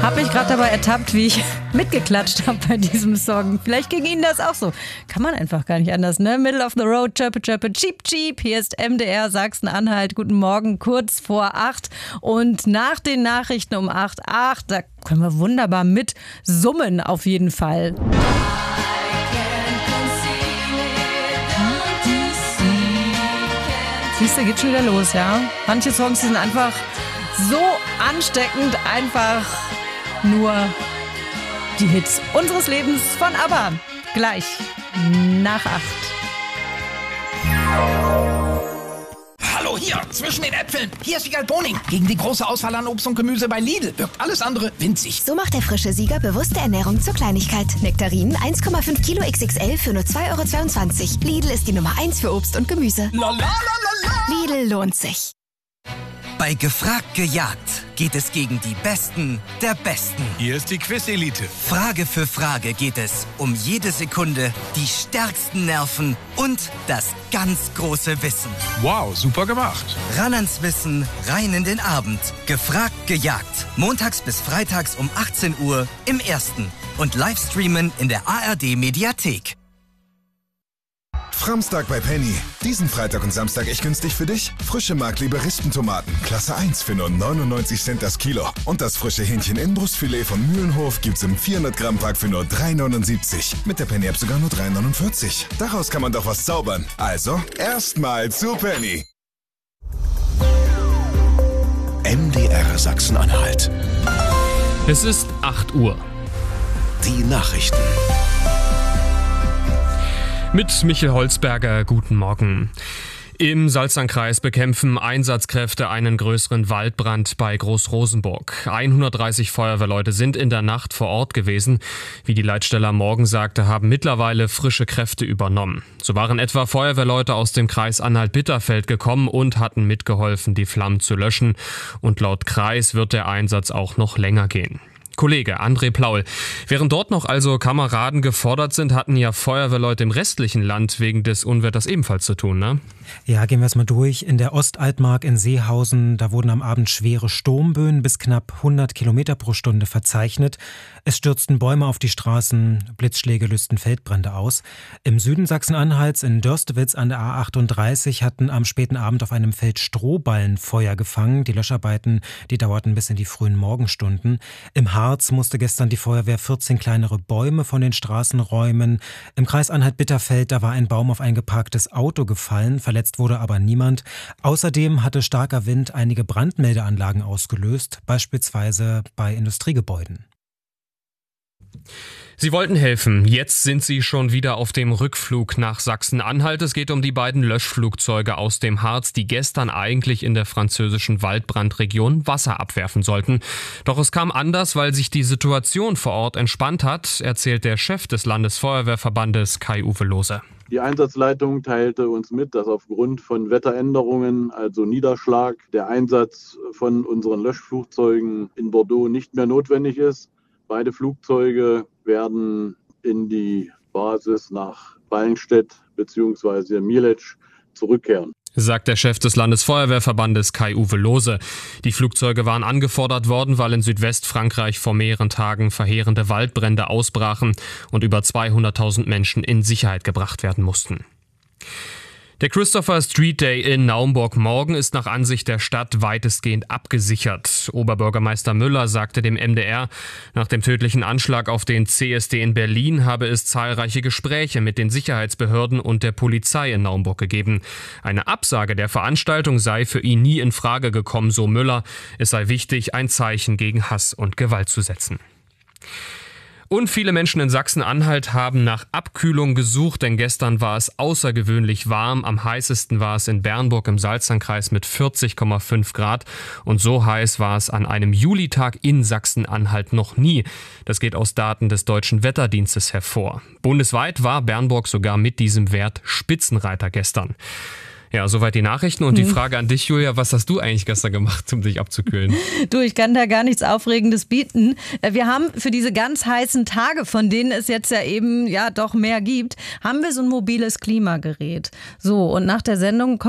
Habe ich gerade dabei ertappt, wie ich mitgeklatscht habe bei diesem Song. Vielleicht ging Ihnen das auch so. Kann man einfach gar nicht anders, ne? Middle of the road, chirpe, chirpe, cheep, cheep. Hier ist MDR Sachsen-Anhalt. Guten Morgen, kurz vor 8. Und nach den Nachrichten um 8, da können wir wunderbar mit summen auf jeden Fall. Siehst du, geht schon wieder los, ja? Manche Songs sind einfach so ansteckend, einfach nur die Hits unseres Lebens von ABBA. Gleich nach 8. Hallo, hier, zwischen den Äpfeln. Hier ist Siegal Boning. Gegen die große Auswahl an Obst und Gemüse bei Lidl wirkt alles andere winzig. So macht der frische Sieger bewusste Ernährung zur Kleinigkeit. Nektarinen 1,5 Kilo XXL für nur 2,22 €. Lidl ist die Nummer 1 für Obst und Gemüse. La la la la la. Lidl lohnt sich. Bei Gefragt gejagt geht es gegen die Besten der Besten. Hier ist die Quiz-Elite. Frage für Frage geht es um jede Sekunde, die stärksten Nerven und das ganz große Wissen. Wow, super gemacht. Ran ans Wissen, rein in den Abend. Gefragt gejagt. Montags bis freitags um 18 Uhr im Ersten. Und Livestreamen in der ARD-Mediathek. Framstag bei Penny. Diesen Freitag und Samstag echt günstig für dich. Frische Markliebe Rispentomaten, Klasse 1 für nur 99 Cent das Kilo. Und das frische Hähnchen-Innenbrustfilet von Mühlenhof gibt's im 400-Gramm-Pack für nur 3,79. Mit der Penny-App sogar nur 3,49. Daraus kann man doch was zaubern. Also, erstmal zu Penny. MDR Sachsen-Anhalt. Es ist 8 Uhr. Die Nachrichten. Mit Michael Holzberger, guten Morgen. Im Salzlandkreis bekämpfen Einsatzkräfte einen größeren Waldbrand bei Großrosenburg. 130 Feuerwehrleute sind in der Nacht vor Ort gewesen. Wie die Leitstelle am Morgen sagte, haben mittlerweile frische Kräfte übernommen. So waren etwa Feuerwehrleute aus dem Kreis Anhalt-Bitterfeld gekommen und hatten mitgeholfen, die Flammen zu löschen. Und laut Kreis wird der Einsatz auch noch länger gehen. Kollege André Plaul. Während dort noch also Kameraden gefordert sind, hatten ja Feuerwehrleute im restlichen Land wegen des Unwetters ebenfalls zu tun, ne? Ja, gehen wir es mal durch. In der Ostaltmark in Seehausen, da wurden am Abend schwere Sturmböen bis knapp 100 Kilometer pro Stunde verzeichnet. Es stürzten Bäume auf die Straßen, Blitzschläge lösten Feldbrände aus. Im Süden Sachsen-Anhalts in Dörstewitz an der A38 hatten am späten Abend auf einem Feld Strohballen Feuer gefangen. Die Löscharbeiten, die dauerten bis in die frühen Morgenstunden. Im Harz musste gestern die Feuerwehr 14 kleinere Bäume von den Straßen räumen. Im Kreis Anhalt-Bitterfeld, da war ein Baum auf ein geparktes Auto gefallen, verletzt wurde aber niemand. Außerdem hatte starker Wind einige Brandmeldeanlagen ausgelöst, beispielsweise bei Industriegebäuden. Sie wollten helfen. Jetzt sind sie schon wieder auf dem Rückflug nach Sachsen-Anhalt. Es geht um die beiden Löschflugzeuge aus dem Harz, die gestern eigentlich in der französischen Waldbrandregion Wasser abwerfen sollten. Doch es kam anders, weil sich die Situation vor Ort entspannt hat, erzählt der Chef des Landesfeuerwehrverbandes Kai-Uwe Lohse. Die Einsatzleitung teilte uns mit, dass aufgrund von Wetteränderungen, also Niederschlag, der Einsatz von unseren Löschflugzeugen in Bordeaux nicht mehr notwendig ist. Beide Flugzeuge werden in die Basis nach Ballenstedt bzw. Mielec zurückkehren, sagt der Chef des Landesfeuerwehrverbandes Kai-Uwe Lohse. Die Flugzeuge waren angefordert worden, weil in Südwestfrankreich vor mehreren Tagen verheerende Waldbrände ausbrachen und über 200.000 Menschen in Sicherheit gebracht werden mussten. Der Christopher Street Day in Naumburg morgen ist nach Ansicht der Stadt weitestgehend abgesichert. Oberbürgermeister Müller sagte dem MDR, nach dem tödlichen Anschlag auf den CSD in Berlin habe es zahlreiche Gespräche mit den Sicherheitsbehörden und der Polizei in Naumburg gegeben. Eine Absage der Veranstaltung sei für ihn nie in Frage gekommen, so Müller. Es sei wichtig, ein Zeichen gegen Hass und Gewalt zu setzen. Und viele Menschen in Sachsen-Anhalt haben nach Abkühlung gesucht, denn gestern war es außergewöhnlich warm. Am heißesten war es in Bernburg im Salzlandkreis mit 40,5 Grad. Und so heiß war es an einem Julitag in Sachsen-Anhalt noch nie. Das geht aus Daten des Deutschen Wetterdienstes hervor. Bundesweit war Bernburg sogar mit diesem Wert Spitzenreiter gestern. Ja, soweit die Nachrichten und die Frage an dich, Julia, was hast du eigentlich gestern gemacht, um dich abzukühlen? Du, ich kann da gar nichts Aufregendes bieten. Wir haben für diese ganz heißen Tage, von denen es jetzt ja eben doch mehr gibt, haben wir so ein mobiles Klimagerät. So, und nach der Sendung